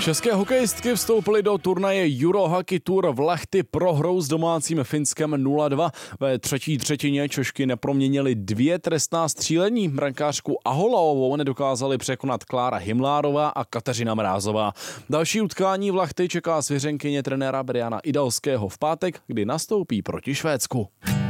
České hokejistky vstoupily do turnaje Euro Hockey Tour v Lahti prohrou s domácím Finskem 0-2. Ve třetí třetině Češky neproměnily 2 trestná střílení. Brankářku Aholaovou nedokázali překonat Klára Himlárová a Kateřina Mrázová. Další utkání v Lahti čeká svěřenkyně trenéra Briana Idalského v pátek, kdy nastoupí proti Švédsku.